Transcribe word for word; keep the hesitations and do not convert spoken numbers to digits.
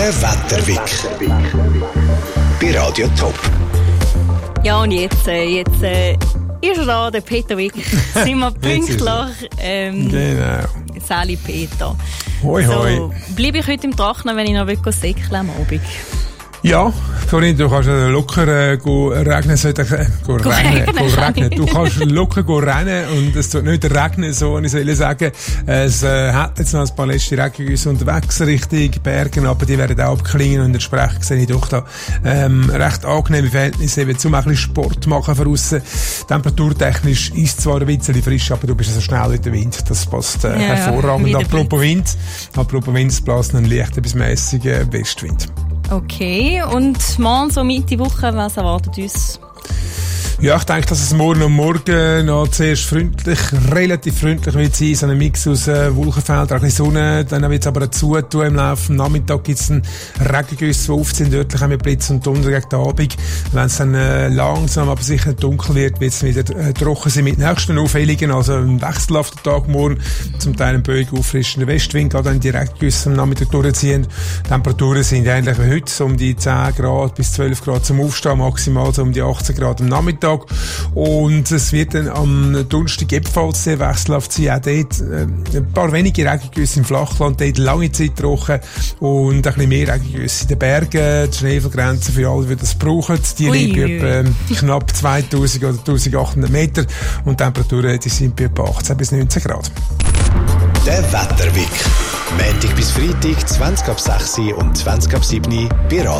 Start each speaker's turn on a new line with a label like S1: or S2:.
S1: Der Wetterwick bei Radio Top.
S2: Ja, und jetzt, äh, jetzt äh, ist er da, der Peter Wick. Sind wir pünktlich. Ähm,
S3: genau.
S2: Sally Peter.
S3: Hoi, hoi.
S2: So, bleibe ich heute im Trocknen, wenn ich noch säckeln am Abend?
S3: Ja, Corinne, du kannst locker äh, go regnen, sollte, äh, go
S2: go
S3: regnen,
S2: regnen,
S3: go regnen. Du kannst locker go rennen und es tut nicht regnen, so, und ich soll sagen, es äh, hat jetzt noch ein paar letzte Regengüsse unterwegs Richtung Bergen, aber die werden auch abklingen und entsprechend sehe ich doch da ähm, recht angenehme Verhältnisse, eben zum ein bisschen Sport machen von aussen. Temperaturtechnisch ist zwar ein bisschen frisch, aber du bist so schnell mit dem Wind, das passt äh, ja, hervorragend. Apropos Wind, apropos Wind, es bläst einen leichten bis mäßigen Westwind.
S2: Okay, und morgen, so Mitte Woche, was erwartet uns?
S3: Ja, ich denke, dass es morgen und morgen noch zuerst freundlich, relativ freundlich wird sein. So ein Mix aus äh, Wolkenfeldern, ein bisschen Sonne, dann wird es aber auch zutun im Laufe des Nachmittags. Gibt es einen Regengüsse, der aufziehen, dörtlich mit Blitz und Donner gegen den Abend. Wenn es dann äh, langsam, aber sicher dunkel wird, wird es wieder äh, trocken sein mit nächsten Aufhellungen, also ein wechselhafter Tag morgen, zum Teil ein böig auffrischender Westwind, gerade dann die Regengüsse am Nachmittag durchziehen. Die Temperaturen sind ähnlich wie heute, so um die zehn Grad bis zwölf Grad zum Aufstehen, maximal so um die achtzehn Grad am Nachmittag. Und es wird dann am Donnerstag ebenfalls sehr wechselhaft sein. Auch dort äh, ein paar wenige Regengüsse im Flachland, dort lange Zeit trocken und ein bisschen mehr Regengüsse in den Bergen. Die Schneefallgrenze für alle, die das brauchen, die liegt bei etwa knapp zweitausend oder eintausendachthundert Meter und die Temperaturen die sind bei etwa achtzehn bis neunzehn Grad.
S1: Der Wetterwick. Montag bis Freitag, zwanzig ab sechs und zwanzig ab sieben bei Radio